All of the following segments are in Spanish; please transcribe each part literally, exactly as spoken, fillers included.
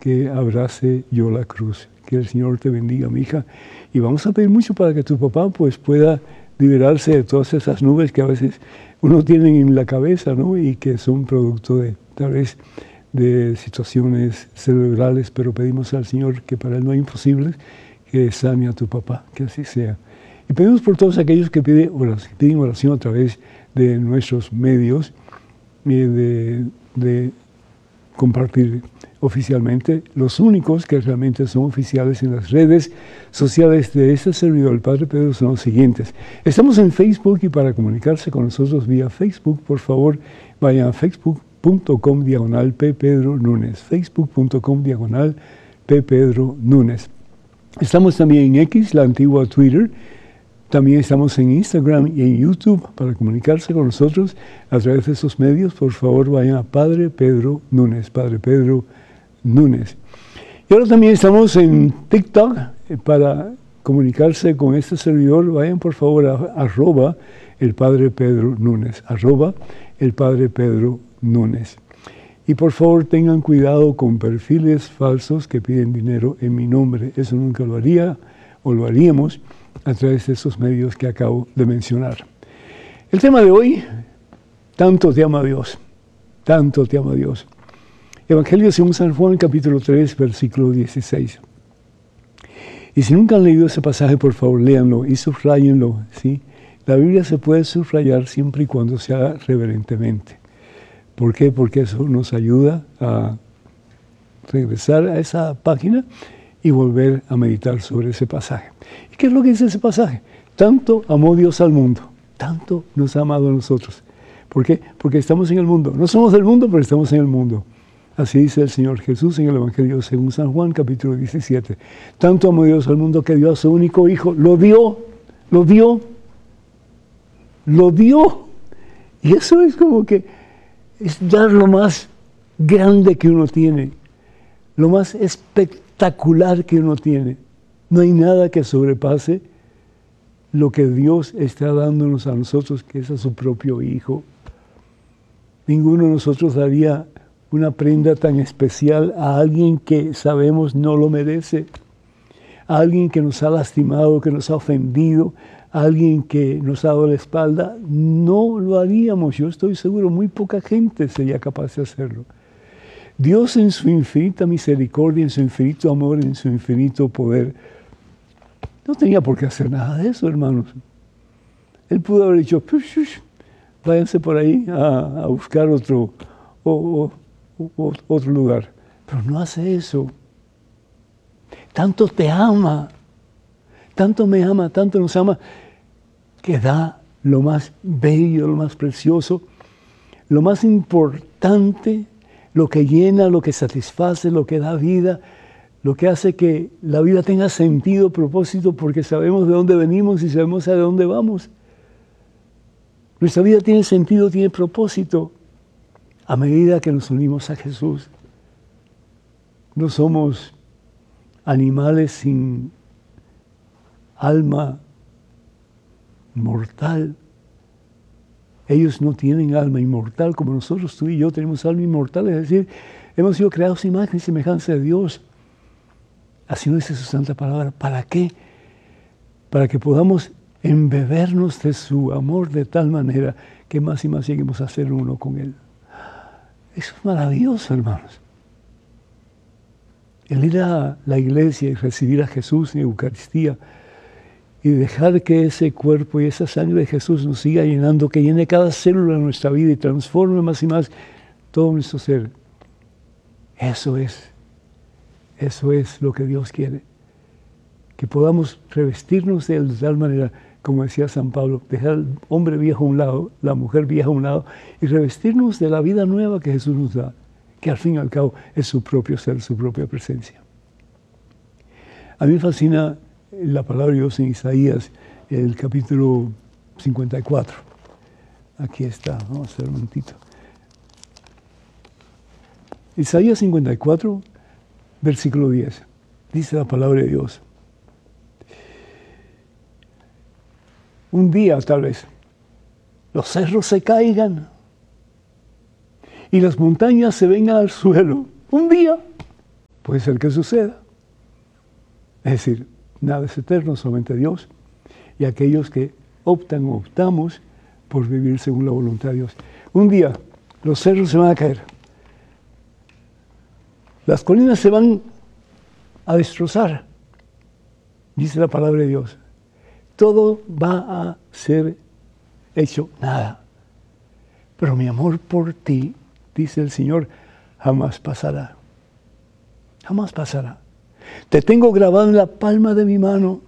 que abrace yo la cruz. Que el Señor te bendiga, mi hija. Y vamos a pedir mucho para que tu papá pues, pueda liberarse de todas esas nubes que a veces uno tiene en la cabeza, ¿no? Y que son producto de, tal vez, de situaciones cerebrales, pero pedimos al Señor que para Él no hay imposibles, que sane a tu papá, que así sea. Y pedimos por todos aquellos que piden oración, piden oración a través de nuestros medios, eh, de, de compartir oficialmente, los únicos que realmente son oficiales en las redes sociales de este servidor, el Padre Pedro, son los siguientes. Estamos en Facebook y para comunicarse con nosotros vía Facebook, por favor, vayan a facebook.com diagonal P. Pedro Núñez, facebook.com diagonal P. Pedro Núñez. Estamos también en X, la antigua Twitter. También estamos en Instagram y en YouTube para comunicarse con nosotros a través de esos medios. Por favor, vayan a Padre Pedro Núñez, Padre Pedro Núñez. Y ahora también estamos en TikTok eh, para comunicarse con este servidor. Vayan por favor a arroba el Padre Pedro Núñez, arroba el Padre Pedro Núñez. Y por favor tengan cuidado con perfiles falsos que piden dinero en mi nombre. Eso nunca lo haría o lo haríamos a través de esos medios que acabo de mencionar. El tema de hoy, tanto te ama Dios, tanto te ama Dios. Evangelio según San Juan, capítulo tres, versículo dieciséis. Y si nunca han leído ese pasaje, por favor, léanlo y subrayenlo, ¿sí? La Biblia se puede subrayar siempre y cuando se haga reverentemente. ¿Por qué? Porque eso nos ayuda a regresar a esa página y volver a meditar sobre ese pasaje. ¿Y qué es lo que dice ese pasaje? Tanto amó Dios al mundo, tanto nos ha amado a nosotros. ¿Por qué? Porque estamos en el mundo. No somos del mundo, pero estamos en el mundo. Así dice el Señor Jesús en el Evangelio según San Juan, capítulo diecisiete. Tanto amó Dios al mundo que dio a su único Hijo. Lo dio, lo dio, lo dio. Y eso es como que es dar lo más grande que uno tiene, lo más espectacular que uno tiene. No hay nada que sobrepase lo que Dios está dándonos a nosotros, que es a su propio Hijo. Ninguno de nosotros daría una prenda tan especial a alguien que sabemos no lo merece, a alguien que nos ha lastimado, que nos ha ofendido, a alguien que nos ha dado la espalda. No lo haríamos, yo estoy seguro, muy poca gente sería capaz de hacerlo. Dios en su infinita misericordia, en su infinito amor, en su infinito poder, no tenía por qué hacer nada de eso, hermanos. Él pudo haber dicho, váyanse por ahí a, a buscar otro, o, o, o, otro lugar. Pero no hace eso. Tanto te ama, tanto me ama, tanto nos ama, que da lo más bello, lo más precioso, lo más importante, lo que llena, lo que satisface, lo que da vida, lo que hace que la vida tenga sentido, propósito, porque sabemos de dónde venimos y sabemos a dónde vamos. Nuestra vida tiene sentido, tiene propósito, a medida que nos unimos a Jesús. No somos animales sin alma mortal. Ellos no tienen alma inmortal como nosotros, tú y yo tenemos alma inmortal, es decir, hemos sido creados a imagen y semejanza de Dios. Así nos dice su santa palabra. ¿Para qué? Para que podamos embebernos de su amor de tal manera que más y más lleguemos a ser uno con Él. Eso es maravilloso, hermanos. El ir a la iglesia y recibir a Jesús en Eucaristía y dejar que ese cuerpo y esa sangre de Jesús nos siga llenando, que llene cada célula de nuestra vida y transforme más y más todo nuestro ser. Eso es, eso es lo que Dios quiere. Que podamos revestirnos de Él de tal manera, como decía San Pablo, dejar al hombre viejo a un lado, la mujer vieja a un lado, y revestirnos de la vida nueva que Jesús nos da, que al fin y al cabo es su propio ser, su propia presencia. A mí me fascina la palabra de Dios en Isaías, el capítulo cincuenta y cuatro. Aquí está, vamos a hacer un momentito. Isaías cincuenta y cuatro, versículo diez. Dice la palabra de Dios. Un día, tal vez, los cerros se caigan y las montañas se vengan al suelo. Un día, puede ser que suceda. Es decir, nada es eterno, solamente Dios y aquellos que optan o optamos por vivir según la voluntad de Dios. Un día los cerros se van a caer, las colinas se van a destrozar, dice la palabra de Dios. Todo va a ser hecho nada. Pero mi amor por ti, dice el Señor, jamás pasará. Jamás pasará. Te tengo grabado en la palma de mi mano.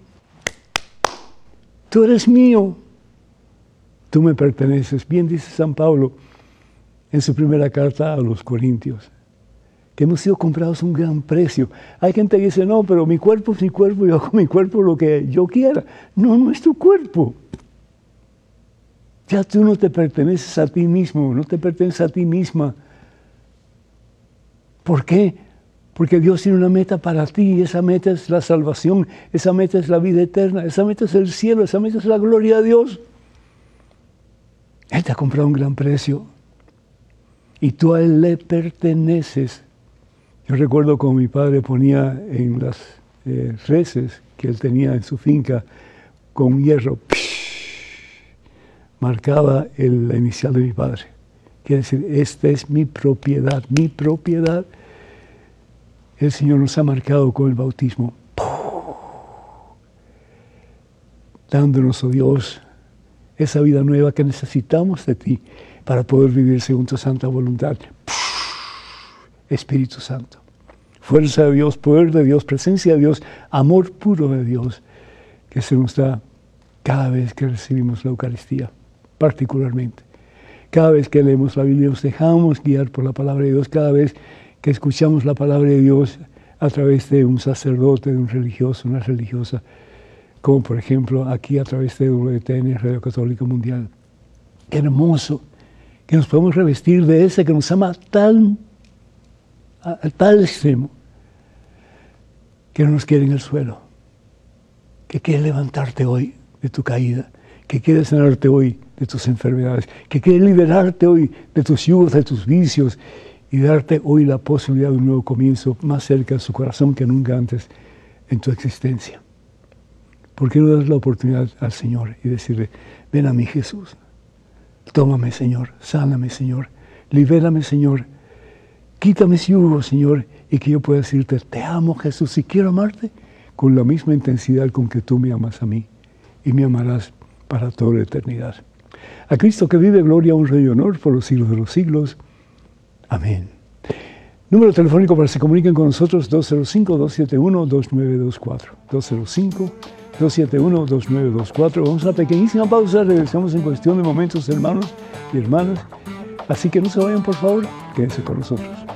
Tú eres mío. Tú me perteneces. Bien dice San Pablo en su primera carta a los Corintios, que hemos sido comprados a un gran precio. Hay gente que dice, no, pero mi cuerpo es mi cuerpo, yo hago mi cuerpo lo que yo quiera. No, no es tu cuerpo. Ya tú no te perteneces a ti mismo, no te perteneces a ti misma. ¿Por qué? Porque Dios tiene una meta para ti y esa meta es la salvación, esa meta es la vida eterna, esa meta es el cielo, esa meta es la gloria de Dios. Él te ha comprado un gran precio y tú a Él le perteneces. Yo recuerdo como mi padre ponía en las eh, reses que él tenía en su finca con hierro, marcaba el, la inicial de mi padre. Quiere decir, esta es mi propiedad, mi propiedad. El Señor nos ha marcado con el bautismo, dándonos, oh Dios, esa vida nueva que necesitamos de ti para poder vivir según tu santa voluntad. Espíritu Santo, fuerza de Dios, poder de Dios, presencia de Dios, amor puro de Dios, que se nos da cada vez que recibimos la Eucaristía, particularmente. Cada vez que leemos la Biblia nos dejamos guiar por la palabra de Dios, cada vez que escuchamos la palabra de Dios a través de un sacerdote, de un religioso, una religiosa, como por ejemplo aquí a través de W T N, Radio Católica Mundial. Qué hermoso que nos podemos revestir de ese que nos ama tan, a, a tal extremo, que no nos quiere en el suelo, que quiere levantarte hoy de tu caída, que quiere sanarte hoy de tus enfermedades, que quiere liberarte hoy de tus yugos, de tus vicios, y darte hoy la posibilidad de un nuevo comienzo más cerca de su corazón que nunca antes en tu existencia. ¿Por qué no das la oportunidad al Señor y decirle, ven a mí Jesús, tómame Señor, sáname Señor, libérame Señor, quítame ese yugo Señor, y que yo pueda decirte, te amo Jesús y quiero amarte con la misma intensidad con que tú me amas a mí y me amarás para toda la eternidad. A Cristo que vive, gloria, honra y honor por los siglos de los siglos. Amén. Número telefónico para que se comuniquen con nosotros, dos cero cinco, dos siete uno, dos nueve dos cuatro. dos cero cinco, dos siete uno, dos nueve dos cuatro. Vamos a una pequeñísima pausa, regresamos en cuestión de momentos, hermanos y hermanas. Así que no se vayan, por favor, quédense con nosotros.